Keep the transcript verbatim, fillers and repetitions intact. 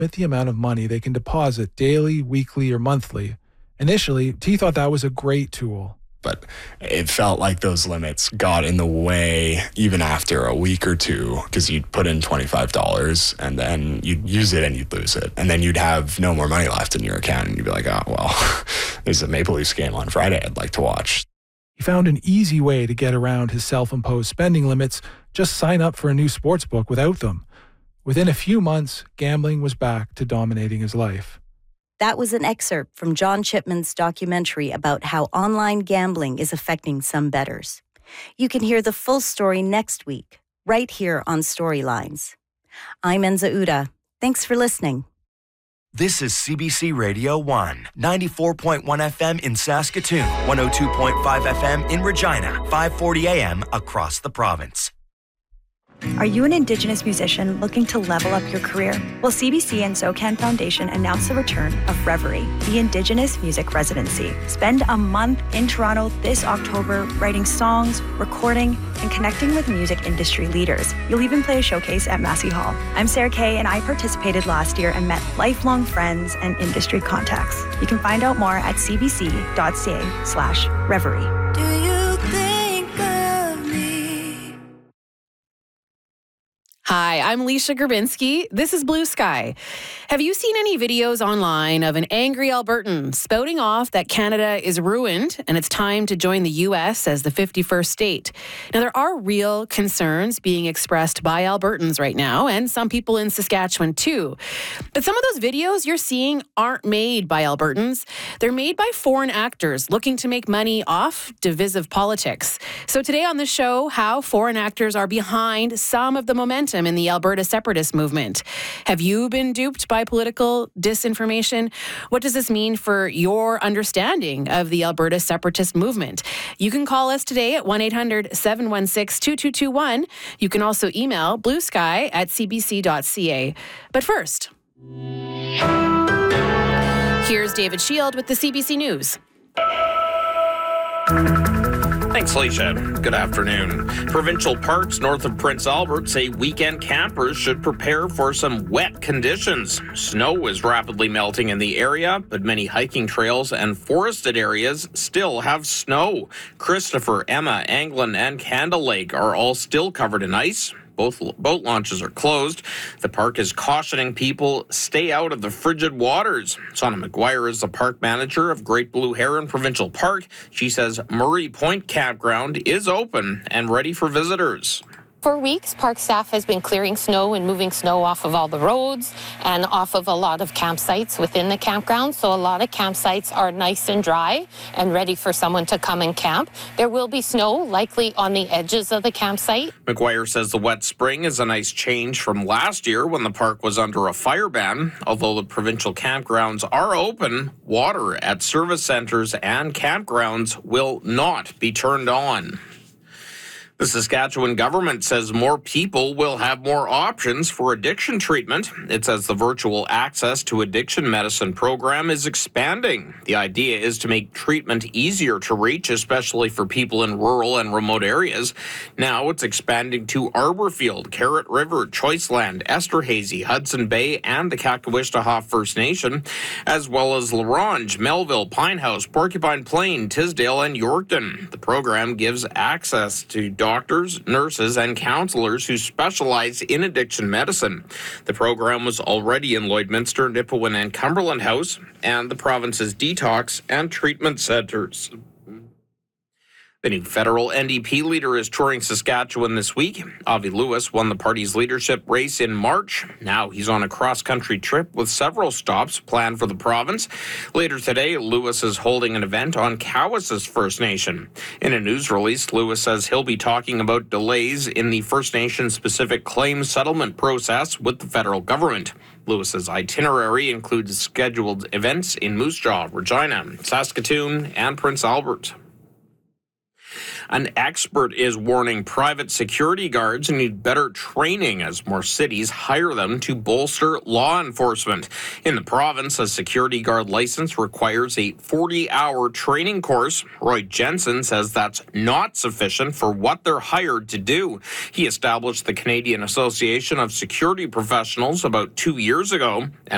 limit the amount of money they can deposit daily, weekly, or monthly. Initially, T thought that was a great tool. But it felt like those limits got in the way even after a week or two, because you'd put in twenty-five dollars and then you'd use it and you'd lose it. And then you'd have no more money left in your account and you'd be like, oh, well, there's a Maple Leafs game on Friday I'd like to watch. He found an easy way to get around his self-imposed spending limits. Just sign up for a new sportsbook without them. Within a few months, gambling was back to dominating his life. That was an excerpt from John Chipman's documentary about how online gambling is affecting some bettors. You can hear the full story next week, right here on Storylines. I'm Enza Uda. Thanks for listening. This is C B C Radio one, ninety-four point one F M in Saskatoon, one oh two point five F M in Regina, five forty A M across the province. Are you an Indigenous musician looking to level up your career? Well, C B C and SoCan Foundation announced the return of Reverie, the Indigenous Music Residency. Spend a month in Toronto this October writing songs, recording, and connecting with music industry leaders. You'll even play a showcase at Massey Hall. I'm Sarah Kay, and I participated last year and met lifelong friends and industry contacts. You can find out more at cbc.ca slash Reverie. Do you think of me? Hi, I'm Leisha Grabinski. This is Blue Sky. Have you seen any videos online of an angry Albertan spouting off that Canada is ruined and it's time to join the U S as the fifty-first state? Now, there are real concerns being expressed by Albertans right now, and some people in Saskatchewan too. But some of those videos you're seeing aren't made by Albertans. They're made by foreign actors looking to make money off divisive politics. So today on the show, how foreign actors are behind some of the momentum in the Alberta separatist movement. Have you been duped by political disinformation? What does this mean for your understanding of the Alberta separatist movement? You can call us today at one eight hundred seven one six two two two one. You can also email bluesky at c b c dot c a. But first, here's David Shield with the C B C News. Thanks, Leisha. Good afternoon. Provincial parks north of Prince Albert say weekend campers should prepare for some wet conditions. Snow is rapidly melting in the area, but many hiking trails and forested areas still have snow. Christopher, Emma, Anglin, and Candle Lake are all still covered in ice. Both boat launches are closed. The park is cautioning people stay out of the frigid waters. Sonna McGuire is the park manager of Great Blue Heron Provincial Park. She says Murray Point Campground is open and ready for visitors. For weeks, park staff has been clearing snow and moving snow off of all the roads and off of a lot of campsites within the campground. So a lot of campsites are nice and dry and ready for someone to come and camp. There will be snow likely on the edges of the campsite. McGuire says the wet spring is a nice change from last year when the park was under a fire ban. Although the provincial campgrounds are open, water at service centres and campgrounds will not be turned on. The Saskatchewan government says more people will have more options for addiction treatment. It says the virtual access to addiction medicine program is expanding. The idea is to make treatment easier to reach, especially for people in rural and remote areas. Now it's expanding to Arborfield, Carrot River, Choiceland, Esterhazy, Hudson Bay, and the Kakawishtaha First Nation, as well as La Ronge, Melville, Pinehouse, Porcupine Plain, Tisdale, and Yorkton. The program gives access to doctors Doctors, nurses, and counselors who specialize in addiction medicine. The program was already in Lloydminster, Nipawin, and Cumberland House, and the province's detox and treatment centres. The new federal N D P leader is touring Saskatchewan this week. Avi Lewis won the party's leadership race in March. Now he's on a cross-country trip with several stops planned for the province. Later today, Lewis is holding an event on Cowessess First Nation. In a news release, Lewis says he'll be talking about delays in the First Nation-specific claims settlement process with the federal government. Lewis's itinerary includes scheduled events in Moose Jaw, Regina, Saskatoon, and Prince Albert. An expert is warning private security guards need better training as more cities hire them to bolster law enforcement. In the province, a security guard license requires a forty-hour training course. Roy Jensen says that's not sufficient for what they're hired to do. He established the Canadian Association of Security Professionals about two years ago and